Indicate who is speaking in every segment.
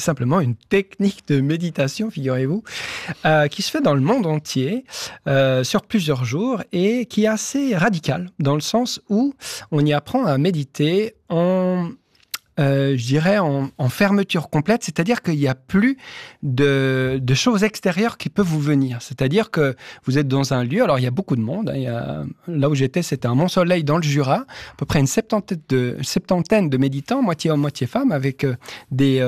Speaker 1: simplement une technique de méditation, figurez-vous, qui se fait dans le monde entier sur plusieurs jours et qui est assez radicale dans le sens où on y apprend à méditer en fermeture complète, c'est-à-dire qu'il n'y a plus de choses extérieures qui peuvent vous venir. C'est-à-dire que vous êtes dans un lieu, alors il y a beaucoup de monde, là où j'étais, c'était un Mont-Soleil dans le Jura, à peu près une septantaine de méditants, moitié hommes, moitié femmes, avec des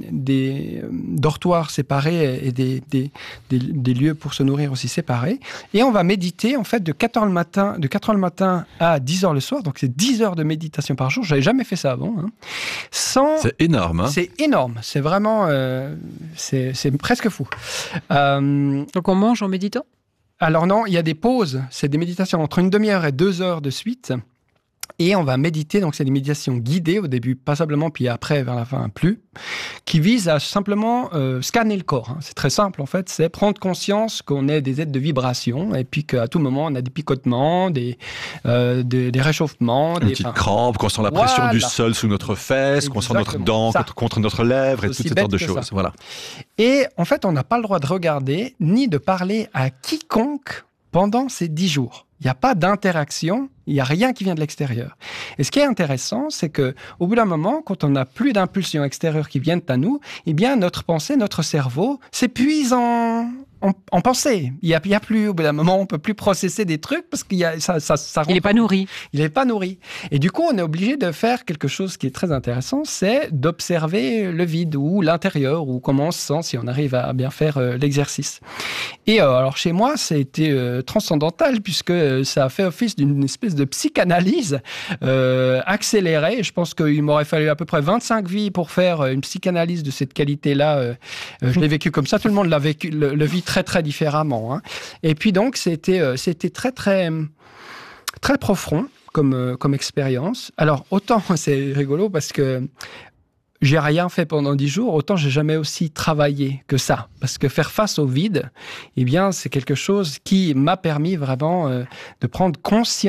Speaker 1: dortoirs séparés et des lieux pour se nourrir aussi séparés. Et on va méditer, en fait, de 4h le matin à 10h le soir, donc c'est 10 heures de méditation par jour. Je n'avais jamais fait ça avant,
Speaker 2: C'est énorme. Hein.
Speaker 1: C'est énorme. C'est vraiment... c'est presque fou.
Speaker 3: Donc on mange en méditant ?
Speaker 1: Alors non, il y a des pauses. C'est des méditations entre une demi-heure et 2 heures de suite. Et on va méditer, donc c'est des méditations guidées au début, passablement, puis après, vers la fin, plus, qui visent à simplement scanner le corps. Hein. C'est très simple, en fait. C'est prendre conscience qu'on est des êtres de vibration et puis qu'à tout moment, on a des picotements, des réchauffements.
Speaker 2: Une petite crampe, qu'on sent la pression du sol sous notre fesse, qu'on sent notre dent contre notre lèvre et toutes ces sortes de choses. Voilà.
Speaker 1: Et en fait, on n'a pas le droit de regarder ni de parler à quiconque pendant ces 10 jours. Il n'y a pas d'interaction, il n'y a rien qui vient de l'extérieur. Et ce qui est intéressant, c'est qu'au bout d'un moment, quand on n'a plus d'impulsions extérieures qui viennent à nous, eh bien, notre pensée, notre cerveau s'épuise en pensée. Il y a plus, au bout d'un moment, on ne peut plus processer des trucs parce qu'il y a, ça
Speaker 3: il n'est pas nourri.
Speaker 1: Il n'est pas nourri. Et du coup, on est obligé de faire quelque chose qui est très intéressant, c'est d'observer le vide ou l'intérieur ou comment on se sent si on arrive à bien faire l'exercice. Et alors, chez moi, ça a été transcendantal puisque ça a fait office d'une espèce de psychanalyse accélérée. Je pense qu'il m'aurait fallu à peu près 25 vies pour faire une psychanalyse de cette qualité-là. Je l'ai vécu comme ça. Tout le monde l'a vécu, le vit très, très différemment. Hein. Et puis donc, c'était très, très, très profond comme expérience. Alors, autant c'est rigolo parce que j'ai rien fait pendant 10 jours, autant j'ai jamais aussi travaillé que ça. Parce que faire face au vide, eh bien, c'est quelque chose qui m'a permis vraiment de prendre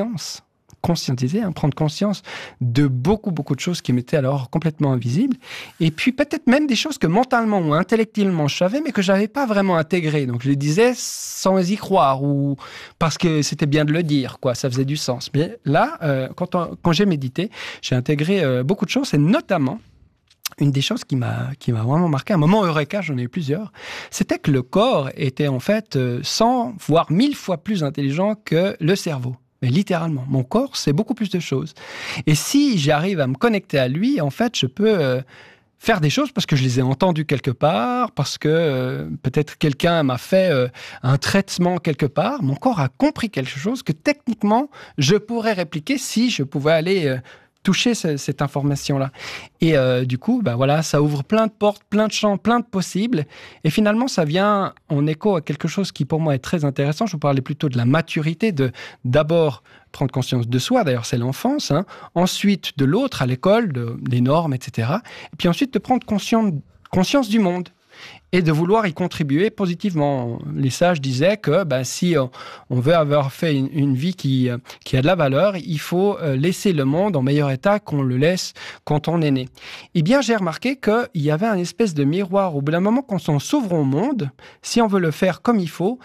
Speaker 1: prendre conscience de beaucoup, beaucoup de choses qui m'étaient alors complètement invisibles. Et puis peut-être même des choses que mentalement ou intellectuellement je savais, mais que je n'avais pas vraiment intégrées. Donc je les disais sans y croire ou parce que c'était bien de le dire, quoi. Ça faisait du sens. Mais là, quand j'ai médité, j'ai intégré beaucoup de choses et notamment une des choses qui m'a vraiment marqué, un moment eureka, j'en ai eu plusieurs, c'était que le corps était en fait 100 voire 1000 fois plus intelligent que le cerveau. Mais littéralement, mon corps, c'est beaucoup plus de choses. Et si j'arrive à me connecter à lui, en fait, je peux faire des choses parce que je les ai entendues quelque part, parce que peut-être quelqu'un m'a fait un traitement quelque part. Mon corps a compris quelque chose que techniquement, je pourrais répliquer si je pouvais aller toucher cette information-là. Et du coup, voilà, ça ouvre plein de portes, plein de champs, plein de possibles. Et finalement, ça vient en écho à quelque chose qui, pour moi, est très intéressant. Je vous parlais plutôt de la maturité, d'abord prendre conscience de soi, d'ailleurs, c'est l'enfance. Hein. Ensuite, de l'autre, à l'école, des normes, etc. Et puis ensuite, de prendre conscience du monde. Et de vouloir y contribuer positivement. Les sages disaient que si on veut avoir fait une vie qui a de la valeur, il faut laisser le monde en meilleur état qu'on le laisse quand on est né. Eh bien, j'ai remarqué qu'il y avait un espèce de miroir. Au bout d'un moment, quand on s'ouvre au monde, si on veut le faire comme il faut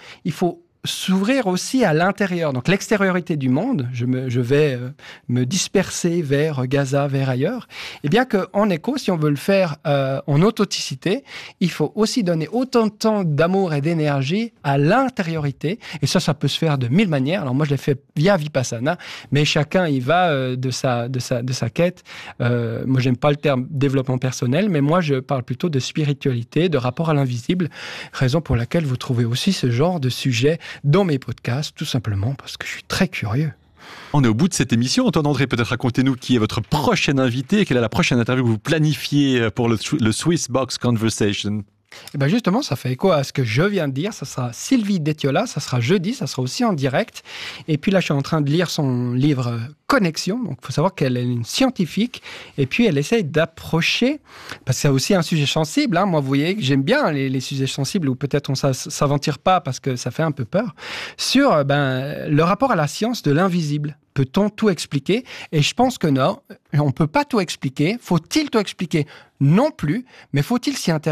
Speaker 1: s'ouvrir aussi à l'intérieur. Donc l'extériorité du monde, je vais me disperser vers Gaza, vers ailleurs. Et bien qu'en écho, si on veut le faire en authenticité, il faut aussi donner autant de temps d'amour et d'énergie à l'intériorité. Et ça peut se faire de 1000 manières. Alors moi, je l'ai fait via Vipassana, mais chacun y va de sa quête. Moi, j'aime pas le terme développement personnel, mais moi, je parle plutôt de spiritualité, de rapport à l'invisible, raison pour laquelle vous trouvez aussi ce genre de sujet dans mes podcasts, tout simplement parce que je suis très curieux.
Speaker 2: On est au bout de cette émission. Antoine André, peut-être racontez-nous qui est votre prochain invité et quelle est la prochaine interview que vous planifiez pour le Swiss Box Conversation.
Speaker 1: Et bien justement, ça fait écho à ce que je viens de dire. Ça sera Sylvie Detiola, ça sera jeudi, ça sera aussi en direct. Et puis là, je suis en train de lire son livre Connexion. Donc, il faut savoir qu'elle est une scientifique. Et puis, elle essaye d'approcher, parce que c'est aussi un sujet sensible. Hein. Moi, vous voyez que j'aime bien les sujets sensibles où peut-être on ne s'aventure pas parce que ça fait un peu peur, sur le rapport à la science de l'invisible. Peut-on tout expliquer ? Et je pense que non, on ne peut pas tout expliquer. Faut-il tout expliquer ? Non plus, mais faut-il s'y intéresser ?